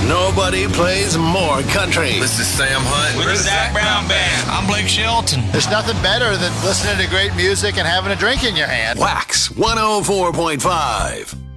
Nobody plays more country. This is Sam Hunt. With the Zach Brown Band. I'm Blake Shelton. There's nothing better than listening to great music and having a drink in your hand. Wax 104.5.